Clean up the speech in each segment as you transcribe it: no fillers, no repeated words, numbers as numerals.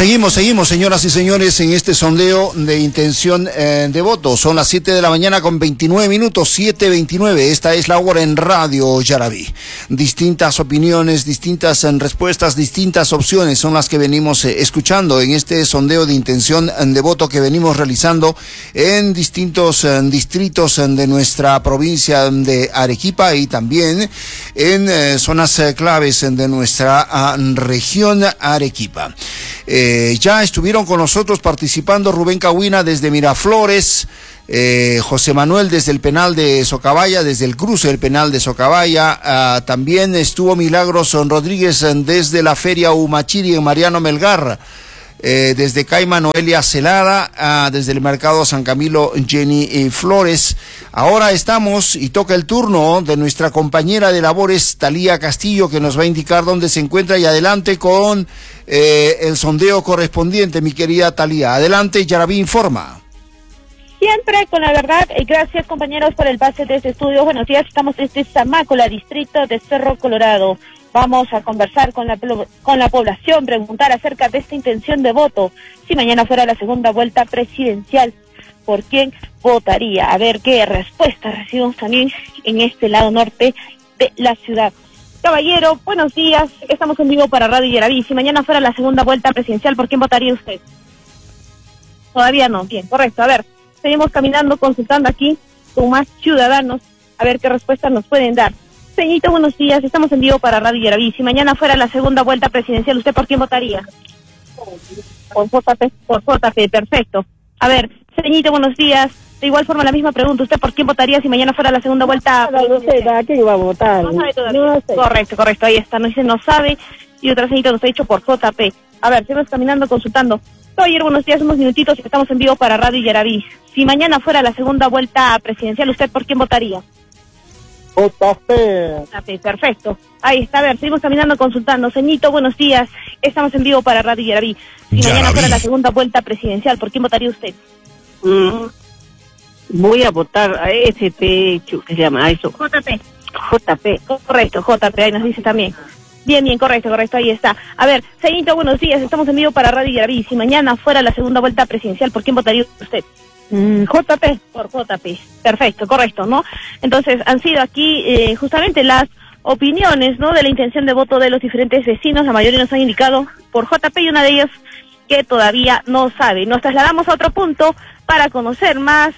Seguimos, señoras y señores, en este sondeo de intención de voto. Son las 7 de la mañana con 29 minutos, 7:29. Esta es la hora en Radio Yaraví. Distintas opiniones, distintas respuestas, distintas opciones son las que venimos escuchando en este sondeo de intención de voto que venimos realizando en distintos distritos de nuestra provincia de Arequipa y también en zonas claves de nuestra región Arequipa. Ya estuvieron con nosotros participando Rubén Cahuina desde Miraflores, José Manuel desde el penal de Socabaya, desde el cruce del penal de Socabaya, también estuvo Milagros Rodríguez desde la feria Humachiri en Mariano Melgar, desde Caima Noelia Celada, desde el mercado San Camilo Jenny Flores. Ahora estamos y toca el turno de nuestra compañera de labores Talía Castillo, que nos va a indicar dónde se encuentra, y adelante con el sondeo correspondiente, mi querida Talía. Adelante, Yaraví informa. Siempre con la verdad. Gracias, compañeros, por el pase de este estudio. Buenos días, estamos desde Zamácola, distrito de Cerro Colorado. Vamos a conversar con la población, preguntar acerca de esta intención de voto. Si mañana fuera la segunda vuelta presidencial, ¿por quién votaría? A ver qué respuesta recibimos también en este lado norte de la ciudad. Caballero, buenos días. Estamos en vivo para Radio Yaraví. Si mañana fuera la segunda vuelta presidencial, ¿por quién votaría usted? Todavía no. Bien, correcto. A ver, seguimos caminando, consultando aquí con más ciudadanos, a ver qué respuestas nos pueden dar. Señorito, buenos días, estamos en vivo para Radio Yaraví. Si mañana fuera la segunda vuelta presidencial, ¿usted por quién votaría? Por JP, perfecto. A ver, señorito, buenos días. De igual forma, la misma pregunta, ¿usted por quién votaría si mañana fuera la segunda vuelta? No sé, ¿a quién iba a votar? No sabe todavía. No sé. Correcto, ahí está, nos dice no sabe, y otra señorita nos ha dicho por JP. A ver, seguimos caminando, consultando. Ayer, buenos días, unos minutitos y estamos en vivo para Radio Yaraví. Si mañana fuera la segunda vuelta presidencial, ¿usted por quién votaría? JP, perfecto. Ahí está, a ver, seguimos caminando, consultando. Señito, buenos días, estamos en vivo para Radio Yaraví. Si mañana fuera la segunda vuelta presidencial, ¿por quién votaría usted? Voy a votar a SP, ¿qué se llama eso? JP. Correcto, JP, ahí nos dice también. Bien, correcto, ahí está. A ver, señorito, buenos días, estamos en vivo para Radio Yaraví. Si mañana fuera la segunda vuelta presidencial, ¿por quién votaría usted? JP. Por JP, perfecto, correcto, ¿no? Entonces, han sido aquí justamente las opiniones, ¿no?, de la intención de voto de los diferentes vecinos. La mayoría nos han indicado por JP y una de ellas que todavía no sabe. Nos trasladamos a otro punto para conocer más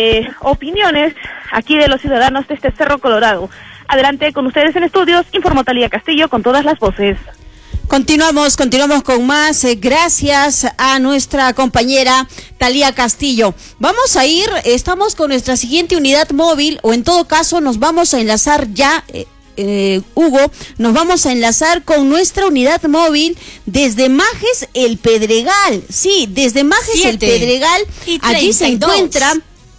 opiniones aquí de los ciudadanos de este Cerro Colorado. Adelante con ustedes en estudios, informó Talía Castillo con todas las voces. Continuamos con más, gracias a nuestra compañera Talía Castillo. Vamos a ir, estamos con nuestra siguiente unidad móvil, o en todo caso nos vamos a enlazar ya, Hugo, nos vamos a enlazar con nuestra unidad móvil desde Majes El Pedregal. Sí, desde Majes El Pedregal, allí se encuentra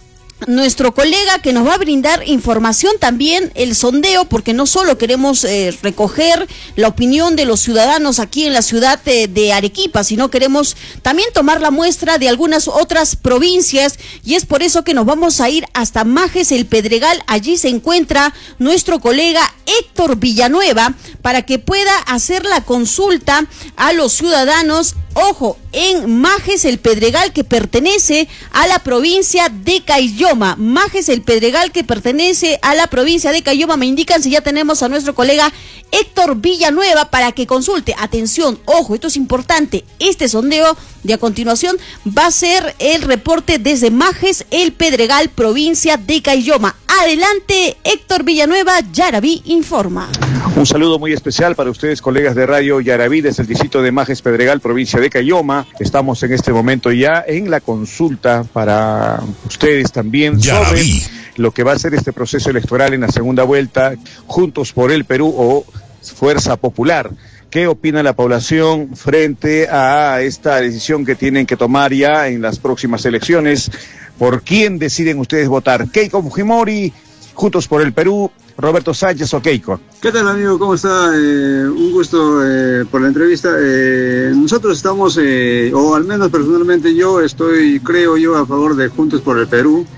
nuestro colega que nos va a brindar información también, el sondeo, porque no solo queremos recoger la opinión de los ciudadanos aquí en la ciudad de Arequipa, sino queremos también tomar la muestra de algunas otras provincias, y es por eso que nos vamos a ir hasta Majes El Pedregal. Allí se encuentra nuestro colega Héctor Villanueva para que pueda hacer la consulta a los ciudadanos. Ojo, en Majes El Pedregal, que pertenece a la provincia de Caylloma. Majes El Pedregal, que pertenece a la provincia de Caylloma. Me indican si ya tenemos a nuestro colega Héctor Villanueva para que consulte. Atención, ojo, esto es importante. Este sondeo de a continuación va a ser el reporte desde Majes El Pedregal, provincia de Caylloma. Adelante, Héctor Villanueva, Yaraví informa. Un saludo muy especial para ustedes, colegas de Radio Yaraví, desde el distrito de Majes Pedregal, provincia de Caylloma. Estamos en este momento ya en la consulta para ustedes también sobre lo que va a ser este proceso electoral en la segunda vuelta, Juntos por el Perú o Fuerza Popular. ¿Qué opina la población frente a esta decisión que tienen que tomar ya en las próximas elecciones? ¿Por quién deciden ustedes votar? Keiko Fujimori, Juntos por el Perú, Roberto Sánchez o Keiko. ¿Qué tal, amigo? ¿Cómo está? Un gusto por la entrevista. Nosotros estamos, o al menos personalmente yo creo a favor de Juntos por el Perú.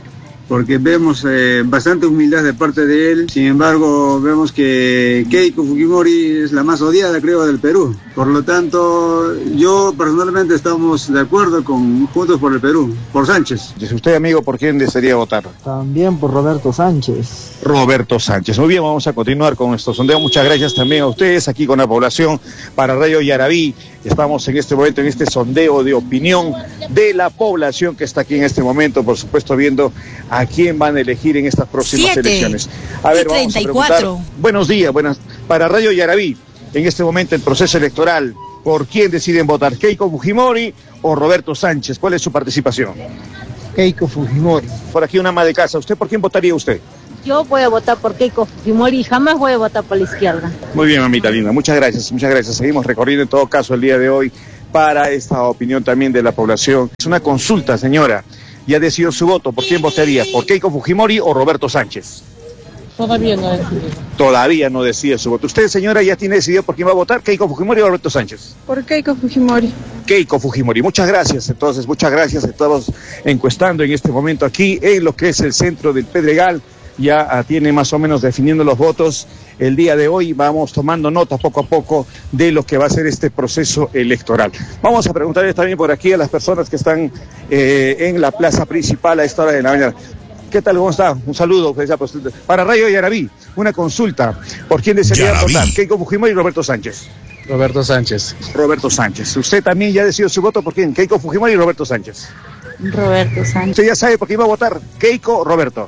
porque vemos bastante humildad de parte de él. Sin embargo, vemos que Keiko Fujimori es la más odiada, creo, del Perú. Por lo tanto, yo personalmente estamos de acuerdo con Juntos por el Perú, por Sánchez. ¿Usted, amigo, por quién desearía votar? También por Roberto Sánchez. Roberto Sánchez. Muy bien, vamos a continuar con nuestro sondeo. Muchas gracias también a ustedes aquí con la población para Radio Yaraví. Estamos en este momento en este sondeo de opinión de la población que está aquí en este momento, por supuesto, viendo a quién van a elegir en estas próximas elecciones. A ver, vamos a preguntar. Buenos días, para Radio Yaraví, en este momento el proceso electoral, ¿por quién deciden votar? ¿Keiko Fujimori o Roberto Sánchez? ¿Cuál es su participación? Keiko Fujimori. Por aquí una ama de casa. ¿Usted por quién votaría usted? Yo voy a votar por Keiko Fujimori y jamás voy a votar por la izquierda. Muy bien, mamita linda. Muchas gracias, muchas gracias. Seguimos recorriendo en todo caso el día de hoy para esta opinión también de la población. Es una consulta, señora. Ya decidió su voto. ¿Por quién votaría? ¿Por Keiko Fujimori o Roberto Sánchez? Todavía no decidido. Todavía no decide su voto. ¿Usted, señora, ya tiene decidido por quién va a votar? ¿Keiko Fujimori o Roberto Sánchez? Por Keiko Fujimori. Keiko Fujimori. Muchas gracias. Entonces, muchas gracias a todos encuestando en este momento aquí en lo que es el centro del Pedregal. Ya tiene más o menos definiendo los votos el día de hoy. Vamos tomando nota poco a poco de lo que va a ser este proceso electoral. Vamos a preguntarles también por aquí a las personas que están en la plaza principal a esta hora de la mañana. ¿Qué tal? ¿Cómo está? Un saludo. Para Radio Yaraví, una consulta. ¿Por quién desearía votar? ¿Keiko Fujimori y Roberto Sánchez? Roberto Sánchez. Roberto Sánchez. ¿Usted también ya decidió su voto por quién? ¿Keiko Fujimori y Roberto Sánchez? Roberto Sánchez. ¿Usted ya sabe por quién va a votar? ¿Keiko o Roberto?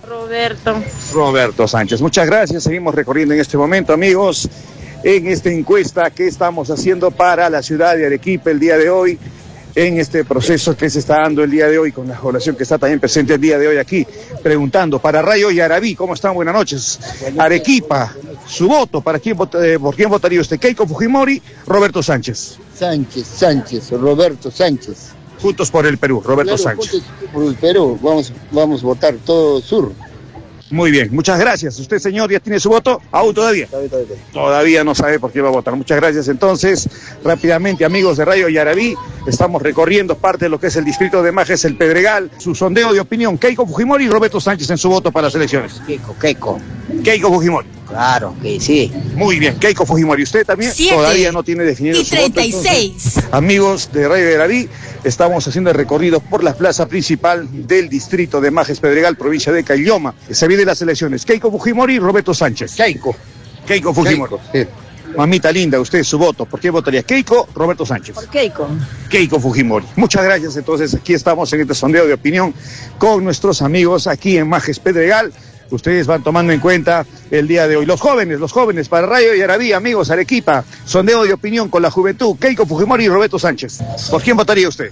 Roberto Sánchez. Muchas gracias. Seguimos recorriendo en este momento, amigos, en esta encuesta que estamos haciendo para la ciudad de Arequipa el día de hoy, en este proceso que se está dando el día de hoy con la población que está también presente el día de hoy aquí, preguntando para Radio Yaraví. ¿Cómo están? Buenas noches. Arequipa, su voto, ¿por quién votaría usted? ¿Keiko Fujimori, Roberto Sánchez? Sánchez, Roberto Sánchez. Juntos por el Perú, Roberto Sánchez. Juntos por el Perú, vamos a votar todo sur. Muy bien, muchas gracias. ¿Usted, señor, ya tiene su voto? ¿Aún todavía? Todavía no sabe por qué va a votar. Muchas gracias. Entonces, rápidamente, amigos de Radio Yaraví, estamos recorriendo parte de lo que es el distrito de Majes, el Pedregal. Su sondeo de opinión, Keiko Fujimori y Roberto Sánchez en su voto para las elecciones. Keiko. Keiko Fujimori. Claro que sí. Muy bien, Keiko Fujimori. ¿Usted también? Todavía no tiene definido su voto. 36. Entonces, amigos de Radio Yaraví, estamos haciendo el recorrido por la plaza principal del distrito de Majes Pedregal, provincia de Caylloma. Se vienen las elecciones. Keiko Fujimori y Roberto Sánchez. Keiko Fujimori. Sí. Mamita linda, usted su voto. ¿Por qué votaría? ¿Keiko, Roberto Sánchez? Por Keiko. Keiko Fujimori. Muchas gracias. Entonces, aquí estamos en este sondeo de opinión con nuestros amigos aquí en Majes Pedregal. Ustedes van tomando en cuenta el día de hoy. Los jóvenes, para Radio Yaraví, amigos, Arequipa, sondeo de opinión con la juventud, Keiko Fujimori y Roberto Sánchez. ¿Por quién votaría usted?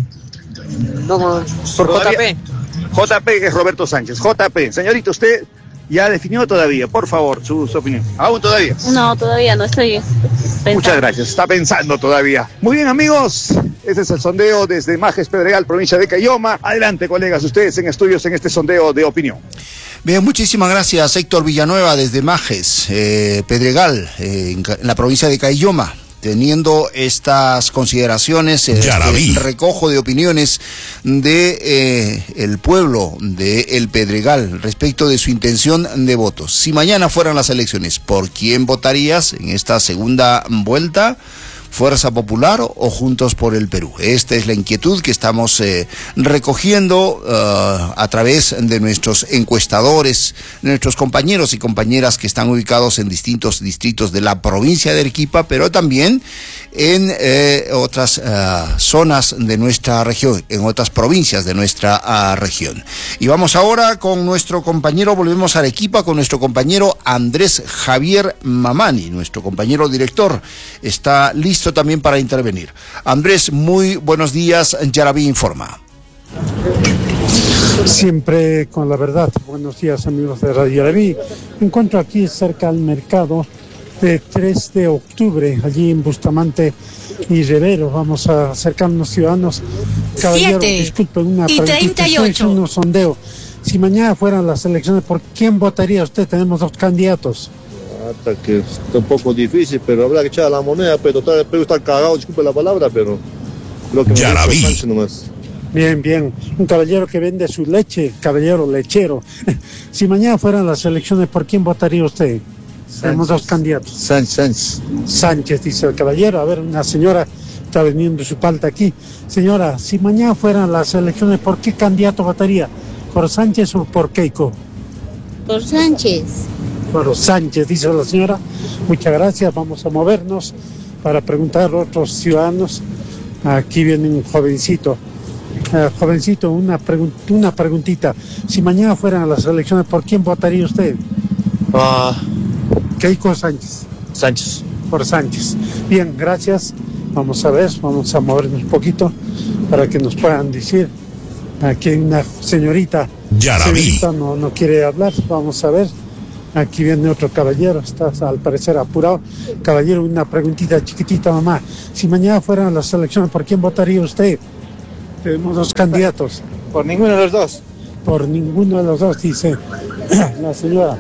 No, por JP. JP es Roberto Sánchez. JP, señorita, usted ya definió todavía, por favor, su opinión. ¿Aún todavía? No, todavía no estoy pensando. Muchas gracias, está pensando todavía. Muy bien, amigos, este es el sondeo desde Majes Pedregal, provincia de Caylloma. Adelante, colegas, ustedes en estudios en este sondeo de opinión. Bien, muchísimas gracias, Héctor Villanueva, desde Majes, Pedregal, en la provincia de Caylloma. Teniendo estas consideraciones, el recojo de opiniones de el pueblo de El Pedregal respecto de su intención de voto. Si mañana fueran las elecciones, ¿por quién votarías en esta segunda vuelta? ¿Fuerza Popular o Juntos por el Perú? Esta es la inquietud que estamos recogiendo a través de nuestros encuestadores, nuestros compañeros y compañeras que están ubicados en distintos distritos de la provincia de Arequipa, pero también en otras zonas de nuestra región, en otras provincias de nuestra región. Y vamos ahora con nuestro compañero, volvemos a Arequipa, con nuestro compañero Andrés Javier Mamani, nuestro compañero director. Está listo también para intervenir. Andrés, muy buenos días. Yaraví informa. Siempre con la verdad. Buenos días, amigos de Radio Yaraví. Me encuentro aquí cerca al mercado de 3 de octubre, allí en Bustamante y Rivero. Vamos a acercarnos, ciudadanos. Caballero, disculpen, una preguntita. Estoy un sondeo. Si mañana fueran las elecciones, ¿por quién votaría usted? Tenemos 2 candidatos. Hasta que está un poco difícil, pero habrá que echar la moneda, pero total el Perú está cagado, disculpe la palabra, pero creo que Yaraví. Nomás. Bien, bien. Un caballero que vende su leche, caballero lechero. Si mañana fueran las elecciones, ¿por quién votaría usted? Tenemos dos candidatos. Sánchez. Sánchez, dice el caballero. A ver, una señora está vendiendo su palta aquí. Señora, si mañana fueran las elecciones, ¿por qué candidato votaría? ¿Por Sánchez o por Keiko? Por Sánchez. Por Sánchez, dice la señora. Muchas gracias. Vamos a movernos para preguntar a otros ciudadanos. Aquí viene un jovencito. Jovencito, una preguntita. Si mañana fueran las elecciones, ¿por quién votaría usted? Keiko o Sánchez. Sánchez. Por Sánchez. Bien, gracias. Vamos a ver, vamos a movernos un poquito para que nos puedan decir. Aquí hay una señorita. Señorita no quiere hablar. Vamos a ver. Aquí viene otro caballero. Está al parecer apurado. Caballero, una preguntita chiquitita, mamá. Si mañana fueran las elecciones, ¿por quién votaría usted? Tenemos dos candidatos. Por ninguno de los dos. Por ninguno de los dos, dice la señora.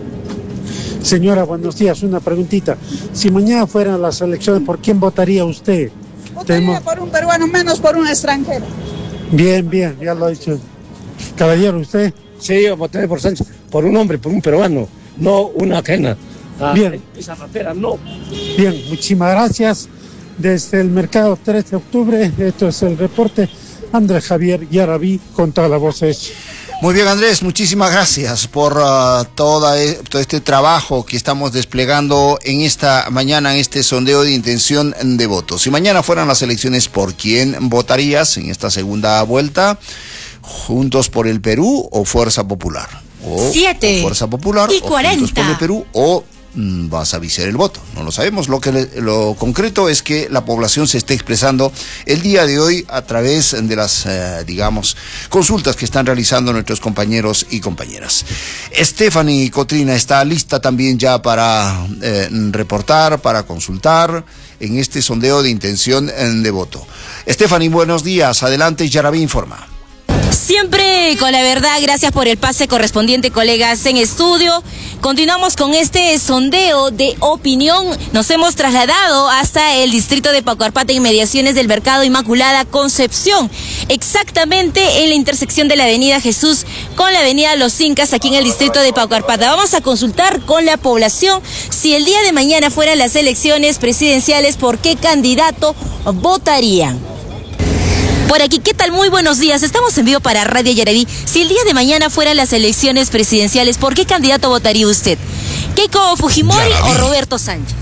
Señora, buenos días. Una preguntita. Si mañana fueran las elecciones, ¿por quién votaría usted? Votaría por un peruano, menos por un extranjero. Bien, bien, ya lo ha dicho. Caballero, ¿usted? Sí, yo votaré por Sánchez, por un hombre, por un peruano, no una ajena. Bien. Esa rapera, no. Bien, muchísimas gracias. Desde el mercado 3 de octubre, esto es el reporte. Andrés Javier Yaraví con toda la voz hecha. Muy bien, Andrés, muchísimas gracias por todo este trabajo que estamos desplegando en esta mañana, en este sondeo de intención de voto. Si mañana fueran las elecciones, ¿por quién votarías en esta segunda vuelta? ¿Juntos por el Perú o Fuerza Popular? O 7 Fuerza Popular y o 40. Juntos por el Perú o vas a viciar el voto. No lo sabemos. Lo concreto es que la población se está expresando el día de hoy a través de las, consultas que están realizando nuestros compañeros y compañeras. Stephanie Cotrina está lista también ya para reportar, para consultar en este sondeo de intención de voto. Stephanie, buenos días. Adelante, Yaraví informa. Siempre con la verdad, gracias por el pase correspondiente, colegas en estudio. Continuamos con este sondeo de opinión. Nos hemos trasladado hasta el distrito de Paucarpata, inmediaciones del Mercado Inmaculada Concepción, exactamente en la intersección de la avenida Jesús con la avenida Los Incas, aquí en el distrito de Paucarpata. Vamos a consultar con la población si el día de mañana fueran las elecciones presidenciales, ¿por qué candidato votarían? Por aquí, ¿qué tal? Muy buenos días. Estamos en vivo para Radio Yaraví. Si el día de mañana fueran las elecciones presidenciales, ¿por qué candidato votaría usted? ¿Keiko Fujimori o Roberto Sánchez?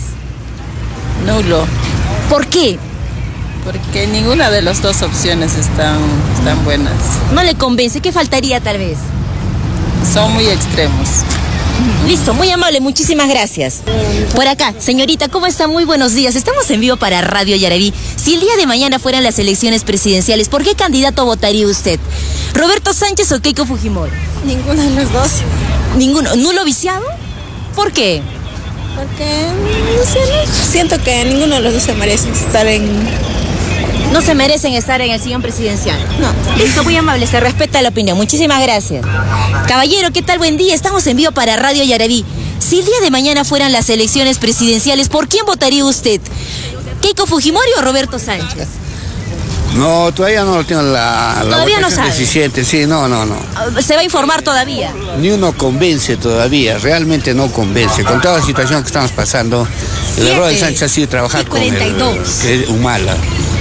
Nulo. ¿Por qué? Porque ninguna de las dos opciones están buenas. ¿No le convence? ¿Qué faltaría tal vez? Son muy extremos. Listo, muy amable, muchísimas gracias. Por acá, señorita, ¿cómo está? Muy buenos días. Estamos en vivo para Radio Yaraví. Si el día de mañana fueran las elecciones presidenciales, ¿por qué candidato votaría usted? ¿Roberto Sánchez o Keiko Fujimori? Ninguno de los dos. ¿Ninguno? ¿Nulo viciado? ¿Por qué? Porque, no sé, siento que ninguno de los dos se merece estar en... No se merecen estar en el sillón presidencial. No. Listo, muy amable, se respeta la opinión. Muchísimas gracias. Caballero, ¿qué tal? Buen día. Estamos en vivo para Radio Yaraví. Si el día de mañana fueran las elecciones presidenciales, ¿por quién votaría usted? ¿Keiko Fujimori o Roberto Sánchez? No, todavía no tengo la ¿Todavía no sabe? Suficiente, sí, no. ¿Se va a informar todavía? Ni uno convence todavía, realmente no convence. Con toda la situación que estamos pasando, el error de Sánchez ha sido trabajar con el Humala.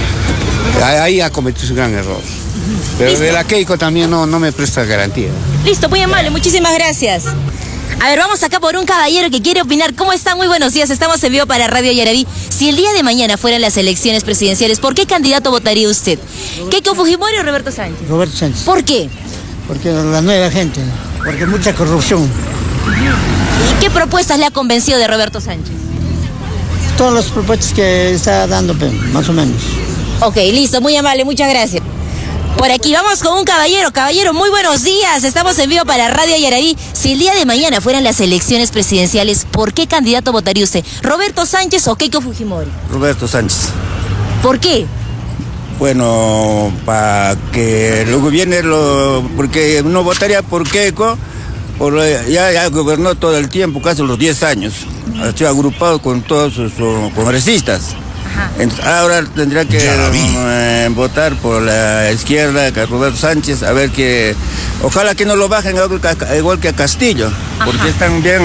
Ahí ha cometido un gran error. Pero ¿listo? De la Keiko también no me presta garantía. Listo, muy amable, muchísimas gracias. A ver, vamos acá por un caballero que quiere opinar. ¿Cómo está? Muy buenos días, estamos en vivo para Radio Yaraví. Si el día de mañana fueran las elecciones presidenciales, ¿por qué candidato votaría usted? ¿Keiko Fujimori o Roberto Sánchez? Roberto Sánchez. ¿Por qué? Porque la nueva gente, porque mucha corrupción. ¿Y qué propuestas le ha convencido de Roberto Sánchez? Todas las propuestas que está dando, más o menos. Ok, listo, muy amable, muchas gracias. Por aquí vamos con un caballero. Caballero, muy buenos días. Estamos en vivo para Radio Yaraví. Si el día de mañana fueran las elecciones presidenciales, ¿por qué candidato votaría usted? ¿Roberto Sánchez o Keiko Fujimori? Roberto Sánchez. ¿Por qué? Bueno, para que luego viene porque uno votaría por Keiko, ya gobernó todo el tiempo, casi los 10 años. Ha sido agrupado con todos sus congresistas. Ahora tendría que votar por la izquierda, que Roberto Sánchez, a ver que... Ojalá que no lo bajen igual que a Castillo, porque están bien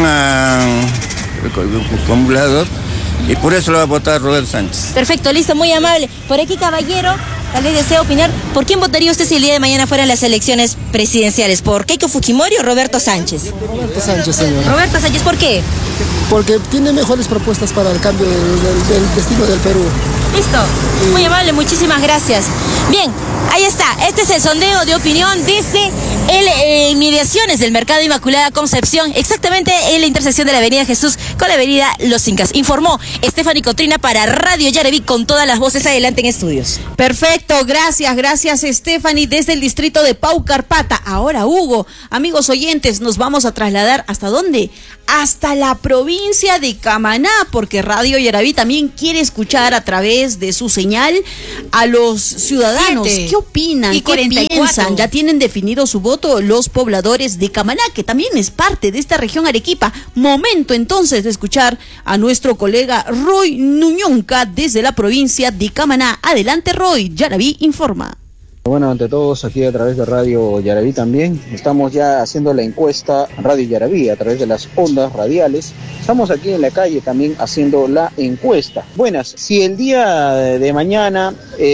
acumulados, y por eso lo va a votar Roberto Sánchez. Perfecto, listo, muy amable. Por aquí, caballero, tal vez desea opinar. ¿Por quién votaría usted si el día de mañana fueran las elecciones presidenciales? ¿Por Keiko Fujimori o Roberto Sánchez? Roberto Sánchez, señor. Roberto Sánchez, ¿por qué? Porque tiene mejores propuestas para el cambio del destino del Perú. Listo, muy amable, muchísimas gracias. Bien, ahí está, este es el sondeo de opinión desde inmediaciones del Mercado Inmaculada Concepción, exactamente en la intersección de la Avenida Jesús con la Avenida Los Incas. Informó Stephanie Cotrina para Radio Yaraví con todas las voces. Adelante en estudios. Perfecto, gracias Stephanie desde el distrito de Paucarpata. Ahora, Hugo, amigos oyentes, nos vamos a trasladar ¿hasta dónde? Hasta la provincia de Camaná, porque Radio Yaraví también quiere escuchar a través de su señal a los ciudadanos. ¿Qué opinan? ¿Qué 44. Piensan? ¿Ya tienen definido su voto los pobladores de Camaná, que también es parte de esta región Arequipa? Momento entonces de escuchar a nuestro colega Roy Nuñonca desde la provincia de Camaná. Adelante, Roy, Yaraví informa. Bueno, ante todos, aquí a través de Radio Yaraví también, estamos ya haciendo la encuesta Radio Yaraví a través de las ondas radiales. Estamos aquí en la calle también haciendo la encuesta. Buenas, si el día de mañana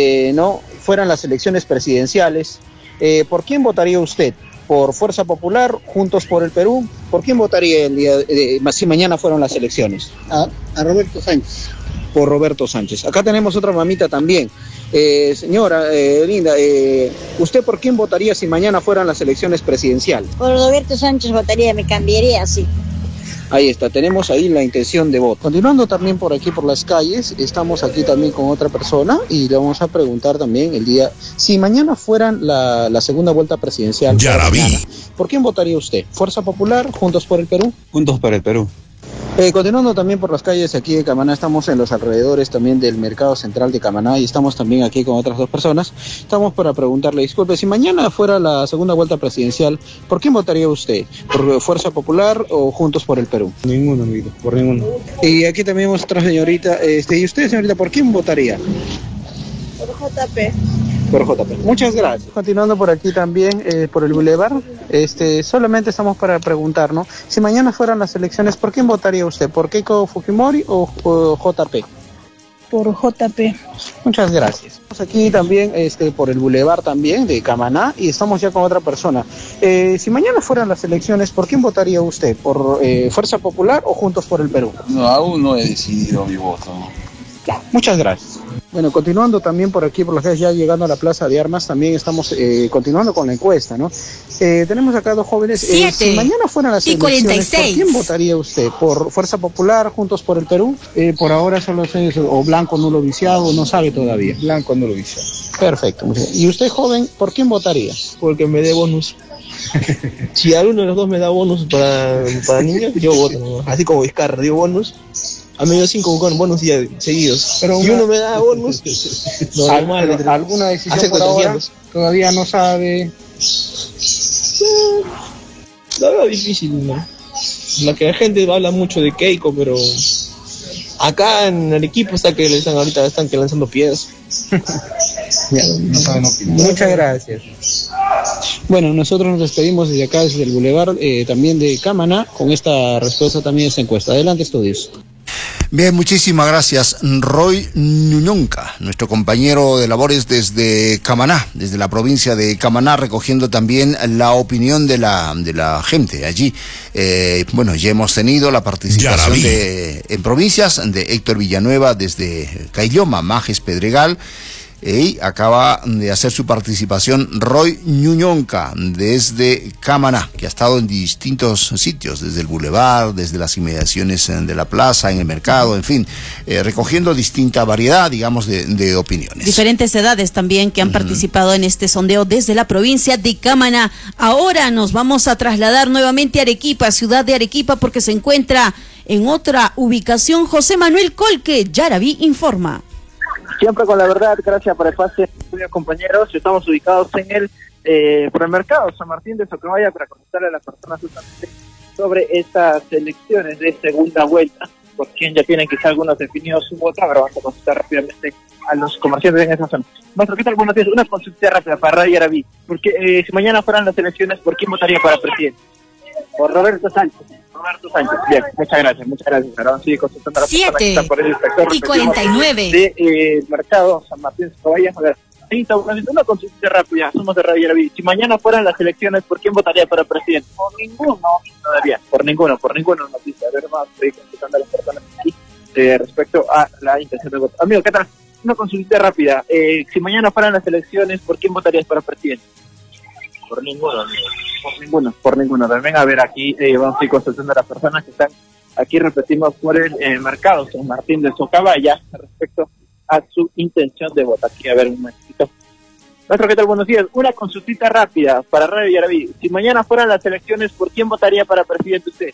no fueran las elecciones presidenciales, ¿por quién votaría usted? ¿Por Fuerza Popular, Juntos por el Perú? ¿Por quién votaría el día si mañana fueron las elecciones? A Roberto Sánchez. Por Roberto Sánchez. Acá tenemos otra mamita también. Señora linda, ¿usted por quién votaría si mañana fueran las elecciones presidenciales? Por Roberto Sánchez votaría, me cambiaría, sí. Ahí está, tenemos ahí la intención de voto. Continuando también por aquí por las calles, estamos aquí también con otra persona y le vamos a preguntar también el día, si mañana fueran la segunda vuelta presidencial, mañana, ¿por quién votaría usted? ¿Fuerza Popular, Juntos por el Perú? Juntos por el Perú. Continuando también por las calles aquí de Camaná, estamos en los alrededores también del mercado central de Camaná y estamos también aquí con otras dos personas. Estamos para preguntarle, disculpe, si mañana fuera la segunda vuelta presidencial, ¿por quién votaría usted? ¿Por Fuerza Popular o Juntos por el Perú? Ninguno, amigo, por ninguno. Y aquí también vemos otra señorita, ¿y usted, señorita, por quién votaría? Por JP. Por JP. Muchas gracias. Continuando por aquí también, por el Boulevard, solamente estamos para preguntarnos, si mañana fueran las elecciones, ¿por quién votaría usted? ¿Por Keiko Fujimori o JP? Por JP. Muchas gracias. Estamos aquí también por el Boulevard también de Camaná y estamos ya con otra persona. Si mañana fueran las elecciones, ¿por quién votaría usted? ¿Por Fuerza Popular o Juntos por el Perú? No, aún no he decidido mi voto. Muchas gracias. Bueno, continuando también por aquí, por las calles, ya llegando a la Plaza de Armas, también estamos continuando con la encuesta, ¿no? Tenemos acá dos jóvenes. Si mañana fueran las elecciones, 46. ¿Por quién votaría usted? ¿Por Fuerza Popular, Juntos por el Perú? Por ahora solo sé eso, o blanco nulo viciado, no sabe todavía. Blanco nulo viciado. Perfecto. ¿Y usted, joven, por quién votaría? Porque me dé bonus. Si alguno de los dos me da bonus para niños, yo voto, ¿no? Así como Vizcarra dio bonus. A mí dio 5 con bonus días seguidos. Pero si uno me da bonus, normal. ¿Alguna decisión por ahora? Todavía no sabe. Lo veo difícil, ¿no? La que la gente habla mucho de Keiko, pero acá en el equipo está que ahorita están lanzando piedras. No saben opinar. Muchas gracias. Bueno, nosotros nos despedimos desde acá, desde el Boulevard, también de Camaná, con esta respuesta también a esta encuesta. Adelante, estudios. Bien, muchísimas gracias, Roy Nuñonca, nuestro compañero de labores desde Camaná, desde la provincia de Camaná, recogiendo también la opinión de la gente allí. Bueno, ya hemos tenido la participación en provincias de Héctor Villanueva desde Caylloma, Majes Pedregal. Y acaba de hacer su participación Roy Nuñonca desde Camaná, que ha estado en distintos sitios, desde el Boulevard, desde las inmediaciones de la plaza, en el mercado, en fin, recogiendo distinta variedad, digamos, de opiniones. Diferentes edades también que han participado en este sondeo desde la provincia de Camaná. Ahora nos vamos a trasladar nuevamente a Arequipa, ciudad de Arequipa, porque se encuentra en otra ubicación José Manuel Colque. Yaraví informa. Siempre con la verdad, gracias por el pase, compañeros. Estamos ubicados en el supermercado San Martín de Socavalla para consultarle a las personas justamente sobre estas elecciones de segunda vuelta. por quién ya tienen quizá algunos definidos su voto. Ahora vamos a consultar rápidamente a los comerciantes en esa zona. Maestro, ¿qué tal? Buenos días. Una consulta rápida para Radio Yaraví. Porque si mañana fueran las elecciones, ¿por quién votaría para presidente? Por Roberto Sánchez. Roberto Sánchez. Bien, muchas gracias. Ahora vamos a seguir consultando a las personas que están por el sector 7:49 de mercado San Martín de Socabaya. A ver, una consulta rápida. Somos de Radio Yaraví. Si mañana fueran las elecciones, ¿por quién votaría para presidente? Por ninguno todavía. Por ninguno nos dice. A ver, vamos a seguir consultando a las personas aquí respecto a la intención de voto. Amigo, ¿qué tal? Una consulta rápida. Si mañana fueran las elecciones, ¿por quién votarías para presidente? Por ninguno. Por ninguno. También, a ver, aquí vamos a ir consultando a las personas que están aquí, repetimos, por el mercado San Martín de Socabaya respecto a su intención de voto. Aquí, a ver, un momentito. Maestro, ¿qué tal? Buenos días. Una consultita rápida para Radio Yaraví. Si mañana fueran las elecciones, ¿por quién votaría para presidente usted?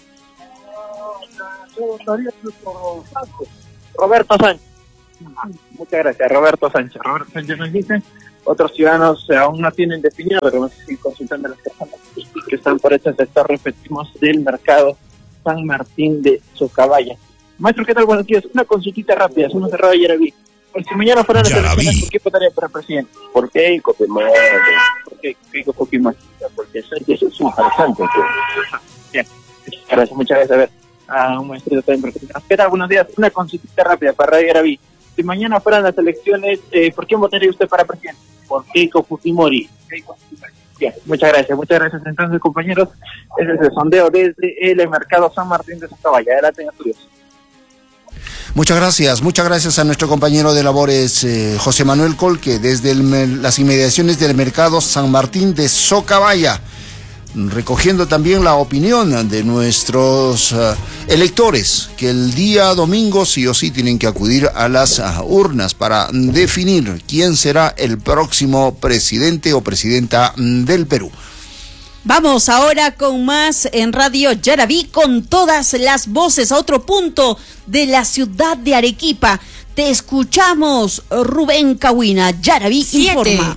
Yo votaría por Sánchez. Roberto Sánchez. Muchas gracias, Roberto Sánchez. Roberto Sánchez nos dice, otros ciudadanos aún no tienen definido, pero vamos a seguir consultando a las personas que están por este sector, repetimos, del mercado San Martín de Socabaya. Maestro, ¿qué tal? Buenos días. Una consultita rápida, somos de Radio Yaraví. Pues si mañana fueran las elecciones, ¿por qué votaría para presidente? ¿Por qué Keiko Fujimori? ¿Por qué Keiko Fujimori? Porque Sánchez es un farsante. Bien, muchas gracias. A ver, un maestrito también. ¿Qué tal? Buenos días. Una consultita rápida para Radio Yaraví. Si mañana fueran las elecciones, ¿por quién votaría usted para presidente? Por Keiko Fujimori. Bien, muchas gracias. Entonces, compañeros, ese es el sondeo desde el mercado San Martín de Socabaya. Adelante, estudios. Muchas gracias a nuestro compañero de labores José Manuel Colque desde las inmediaciones del mercado San Martín de Socabaya, recogiendo también la opinión de nuestros electores que el día domingo sí o sí tienen que acudir a las urnas para definir quién será el próximo presidente o presidenta del Perú. Vamos ahora con más en Radio Yaraví, con todas las voces a otro punto de la ciudad de Arequipa. Te escuchamos, Rubén Cahuina. Yaraví informa.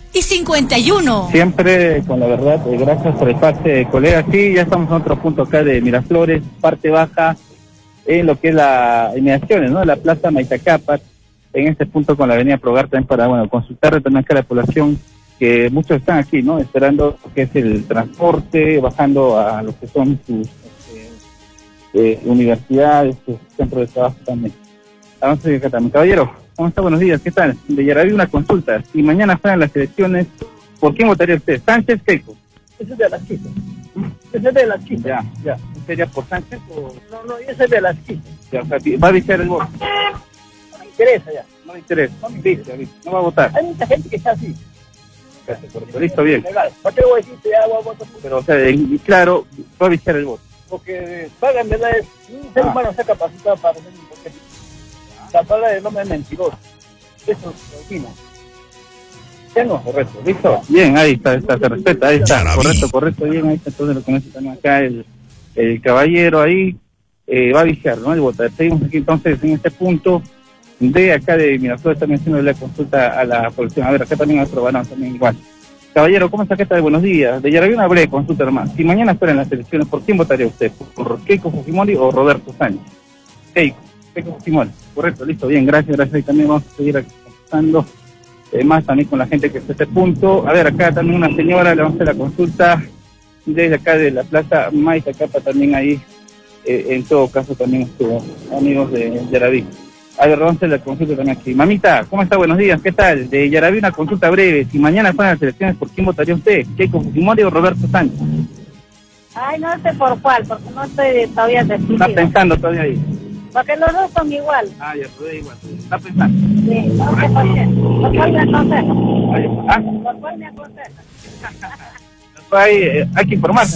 7:51. Siempre con la verdad, gracias por el pase, colegas. Sí, ya estamos en otro punto acá de Miraflores, parte baja, en lo que es la inmediaciones, ¿no? La Plaza Maitacápac, en este punto con la avenida Progar, también para, consultar también acá a la población, que muchos están aquí, ¿no? Esperando lo que es el transporte, bajando a lo que son sus universidades, sus centros de trabajo también. Vamos a ir acá también. Caballero, ¿cómo está? Buenos días, ¿qué tal? De Yaraví una consulta. Si mañana fueran las elecciones, ¿por quién votaría usted? ¿Sánchez, Keiko? Ese es de las chicas. Ese es de las chicas. Ya. ¿Sería por Sánchez o...? No, ese es de las chicas. Ya, o sea, va a viciar el voto. No me interesa ya. No me interesa. No va a votar. Hay mucha gente que está así. Listo, bien. ¿Por qué voy a decir que ya voy a votar? Pero, o sea, claro, va a viciar el voto. Porque paga, en verdad, es un ser humano está capacitado para hacer un porque la palabra de nombre es mentiroso. Eso lo opino. Ya no, correcto, ¿listo? Bien, ahí está, se respeta, ahí está, correcto, bien, ahí está, entonces lo conoce también acá el caballero ahí, va a viciar, ¿no? El voto. Seguimos aquí entonces en este punto de acá de Miraflores, también haciendo la consulta a la población. A ver, acá también otro varón, también igual. Caballero, ¿cómo está? ¿Qué tal? Buenos días. De Yaraví una breve consulta, hermano. Si mañana fueran las elecciones, ¿por quién votaría usted? ¿Por Keiko Fujimori o Roberto Sánchez? Keiko Fujimori. Correcto, listo, bien, gracias. Y también vamos a seguir consultando más también con la gente que está a este punto. A ver, acá también una señora, le vamos a hacer la consulta desde acá de la Plaza Maitacápac, también ahí, en todo caso también estuvo amigos de Yaraví. A ver, vamos a hacer la consulta también aquí. Mamita, ¿cómo está? Buenos días, ¿qué tal? De Yaraví una consulta breve. Si mañana fueran las elecciones, ¿por quién votaría usted? ¿Keiko Fujimori o Roberto Sánchez? Ay, no sé por cuál, porque no estoy todavía decidida. ¿Está pensando todavía ahí? Porque los dos son igual. Ah, ya, todo igual. ¿Está pensando? Sí, no sé por qué. ¿Por cuál me aconseja? ¿Ah? ¿Por cuál me aconseja? Hay que informarse.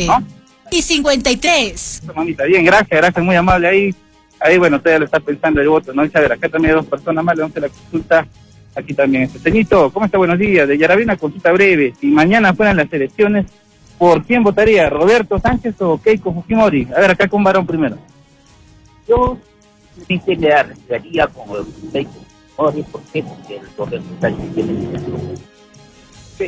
7:53. Mamita, bien, gracias, muy amable ahí. Ahí, todavía lo está pensando el voto, ¿no? A ver, acá también hay dos personas más, le vamos a la consulta. Aquí también. Ceñito, ¿cómo está? Buenos días. De Yaraví una consulta breve. Si mañana fueran las elecciones, ¿por quién votaría? ¿Roberto Sánchez o Keiko Fujimori? A ver, acá con varón primero. Yo sí que le arriesgaría con Keiko Fujimori. ¿Por qué? Porque el Roberto Sánchez tiene licencia.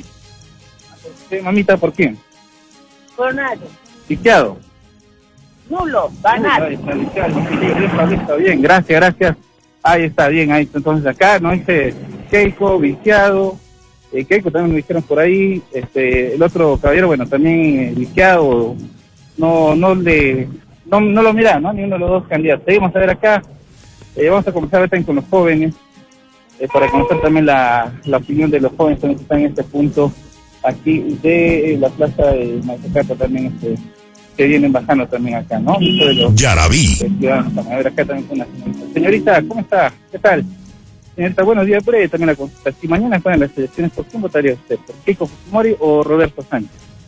Sí, mamita, ¿por quién? Por nadie. ¿Piqueado? Nulo, banal. Listo, bien, gracias. Ahí está, bien, ahí entonces acá, ¿no? Dice Keiko, viciado, Keiko también me dijeron por ahí, el otro caballero, bueno, también viciado, no lo mira, ¿no? Ni uno de los dos candidatos. Seguimos a ver acá, vamos a comenzar también con los jóvenes, para conocer también la opinión de los jóvenes también que están en este punto, aquí de la plaza de Mazacata también, que vienen bajando también acá, ¿no? Yaraví. A ver, acá también una señorita, ¿cómo está? ¿Qué tal? Señorita, buenos días, por ahí también la consulta. Si mañana fueran las elecciones, ¿por quién votaría usted? ¿Por Keiko Fujimori o Roberto Sánchez?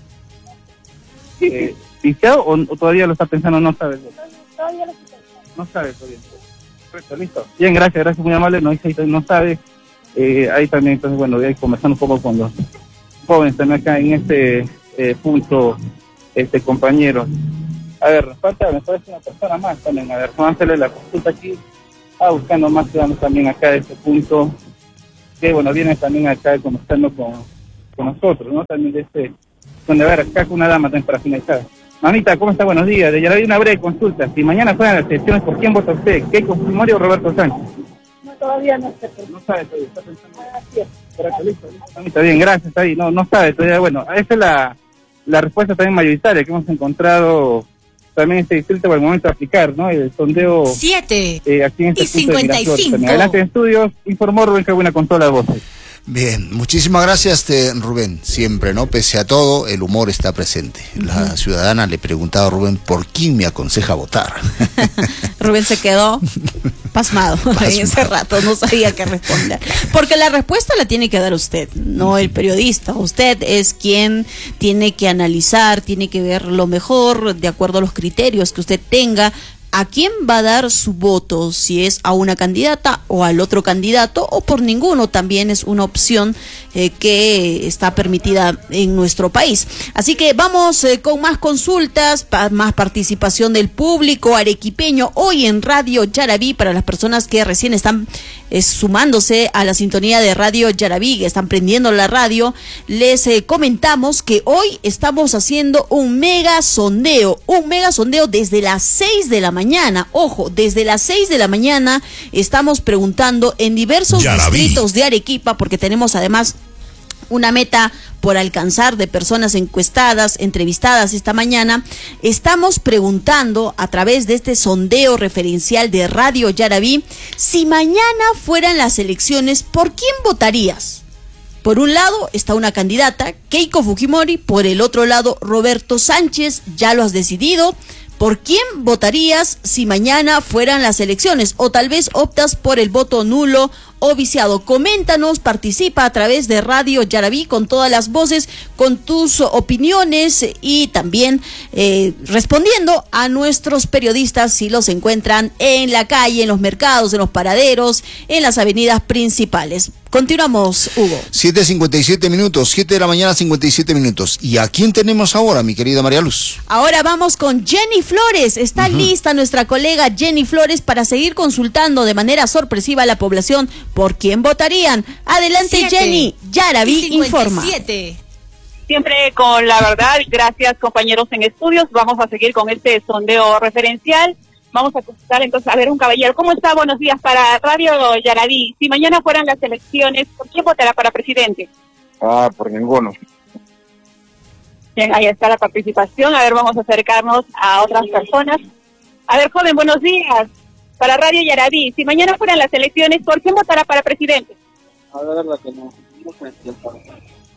¿Viciado o todavía lo está pensando? No sabe. Todavía lo estoy pensando. No sabe todavía. Perfecto, listo. Bien, gracias, muy amable. No dice ahí no sabe. Ahí también, entonces, bueno, voy a ir conversando un poco con los jóvenes también acá en este punto, compañero. A ver, me parece una persona más también. A ver, vamos a hacerle la consulta aquí. Buscando más ciudadanos también acá de este punto, que bueno, vienen también acá conversando con nosotros, ¿no? También de donde a ver, acá con una dama también para finalizar. Mamita, ¿cómo está? Buenos días. De Yaraví una breve consulta. Si mañana fueran las elecciones, ¿por quién vota usted? ¿Keiko Fujimori o Roberto Sánchez? No, todavía no sé. No sabe todavía, está pensando. Así es. Listo. Mamita, bien, gracias. Ahí, no sabe todavía. Bueno, esa es la respuesta también mayoritaria que hemos encontrado también este distrito por el momento de aplicar, ¿no? El sondeo 7 aquí en este y 55. Adelante en estudios, informó Rubén Cabuena con todas las voces. Bien, muchísimas gracias, Rubén. Siempre, ¿no? Pese a todo, el humor está presente. La ciudadana le preguntaba a Rubén por quién me aconseja votar. Rubén se quedó pasmado en ese rato, no sabía qué responder. Porque la respuesta la tiene que dar usted, no el periodista. Usted es quien tiene que analizar, tiene que ver lo mejor de acuerdo a los criterios que usted tenga. ¿A quién va a dar su voto? Si es a una candidata o al otro candidato o por ninguno, también es una opción que está permitida en nuestro país. Así que vamos con más consultas, más participación del público arequipeño hoy en Radio Yaraví. Para las personas que recién están sumándose a la sintonía de Radio Yaraví, que están prendiendo la radio, les comentamos que hoy estamos haciendo un mega sondeo desde las 6 de la mañana. Ojo, desde las 6 de la mañana estamos preguntando en diversos distritos de Arequipa, porque tenemos además una meta por alcanzar de personas encuestadas, entrevistadas esta mañana. Estamos preguntando a través de este sondeo referencial de Radio Yaraví, si mañana fueran las elecciones, ¿por quién votarías? Por un lado está una candidata, Keiko Fujimori, por el otro lado Roberto Sánchez. ¿Ya lo has decidido? ¿Por quién votarías si mañana fueran las elecciones? O tal vez optas por el voto nulo o viciado. Coméntanos, participa a través de Radio Yaraví con todas las voces, con tus opiniones y también respondiendo a nuestros periodistas si los encuentran en la calle, en los mercados, en los paraderos, en las avenidas principales. Continuamos, Hugo. 7:57 minutos, 7 de la mañana, 57 minutos. ¿Y a quién tenemos ahora, mi querida María Luz? Ahora vamos con Jenny Flores. Está lista nuestra colega Jenny Flores para seguir consultando de manera sorpresiva a la población por quién votarían. Adelante, Jenny. Yaraví informa. Siempre con la verdad. Gracias, compañeros en estudios. Vamos a seguir con este sondeo referencial. Vamos a consultar entonces, a ver, un caballero. ¿Cómo está? Buenos días para Radio Yaraví. Si mañana fueran las elecciones, ¿por quién votará para presidente? Por ninguno. Bien, ahí está la participación. A ver, vamos a acercarnos a otras personas. A ver, joven, buenos días. Para Radio Yaraví, si mañana fueran las elecciones, ¿por quién votará para presidente? A ver, la que no sé si él sabe.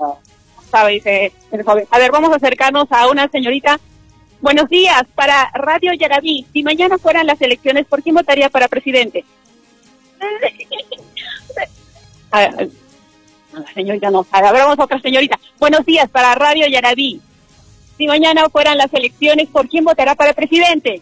Sabe, dice el joven. A ver, vamos a acercarnos a una señorita. Buenos días, para Radio Yaraví, si mañana fueran las elecciones, ¿por quién votaría para presidente? A ver, la señorita no sabe. A ver, vamos a otra señorita. Buenos días, para Radio Yaraví, si mañana fueran las elecciones, ¿por quién votará para presidente?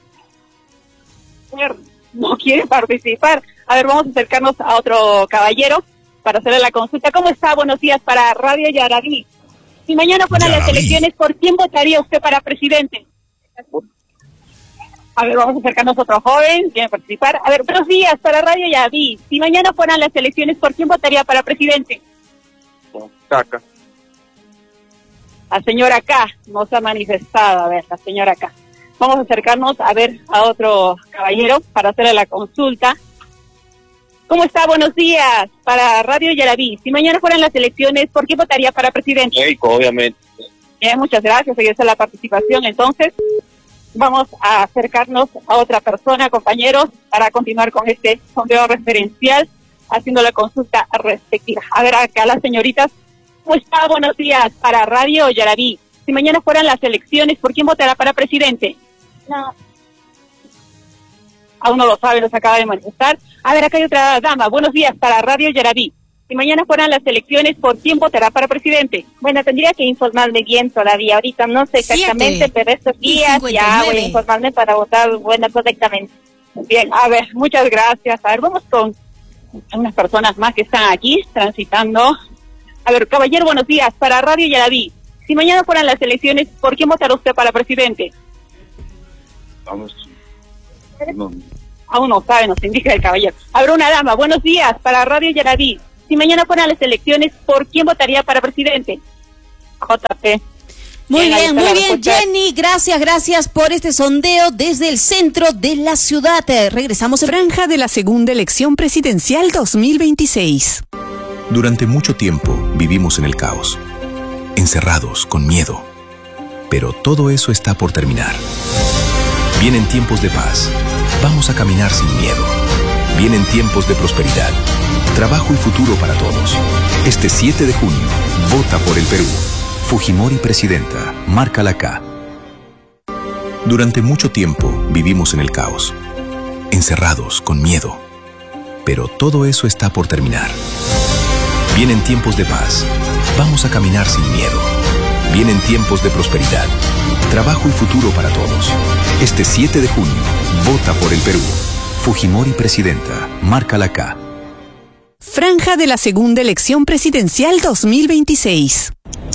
No quiere participar. A ver, vamos a acercarnos a otro caballero para hacerle la consulta. ¿Cómo está? Buenos días, para Radio Yaraví. Si mañana fueran las elecciones, ¿por quién votaría usted para presidente? A ver, vamos a acercarnos a otro joven, quiere participar. A ver, buenos días, para Radio Yaraví. Si mañana fueran las elecciones, ¿por quién votaría para presidente? Caca. La señora K no se ha manifestado. A ver, la señora K. Vamos a acercarnos a ver a otro caballero para hacerle la consulta. ¿Cómo está? Buenos días. Para Radio Yaraví. Si mañana fueran las elecciones, ¿por qué votaría para presidente? México, obviamente. Muchas gracias. Ahí está la participación. Entonces, vamos a acercarnos a otra persona, compañeros, para continuar con este sondeo referencial, haciendo la consulta respectiva. A ver, acá las señoritas. ¿Cómo está? Buenos días. Para Radio Yaraví. Si mañana fueran las elecciones, ¿por quién votará para presidente? No. Aún no lo sabe, nos acaba de manifestar. A ver, acá hay otra dama. Buenos días, para Radio Yaraví. Si mañana fueran las elecciones, ¿por quién votará para presidente? Bueno, tendría que informarme bien todavía. Ahorita no sé exactamente, pero estos días ya voy a informarme para votar correctamente. Bien, a ver, muchas gracias. A ver, vamos con unas personas más que están aquí transitando. A ver, caballero, buenos días. Para Radio Yaraví. Si mañana fueran las elecciones, ¿por quién votará usted para presidente? Vamos. No. Aún no sabe, nos indica el caballero. A ver, una dama. Buenos días. Para Radio Yaraví. Si mañana fueran las elecciones, ¿por quién votaría para presidente? JP. Muy bien, Jenny, gracias por este sondeo desde el centro de la ciudad. Regresamos en Franja de la segunda elección presidencial 2026. Durante mucho tiempo vivimos en el caos, encerrados, con miedo. Pero todo eso está por terminar. Vienen tiempos de paz. Vamos a caminar sin miedo. Vienen tiempos de prosperidad, trabajo y futuro para todos. Este 7 de junio, vota por el Perú. Fujimori presidenta, marca la K. Durante mucho tiempo vivimos en el caos, encerrados, con miedo. Pero todo eso está por terminar. Vienen tiempos de paz. Vamos a caminar sin miedo. Vienen tiempos de prosperidad, trabajo y futuro para todos. Este 7 de junio, vota por el Perú. Fujimori presidenta, marca la K. Franja de la segunda elección presidencial 2026.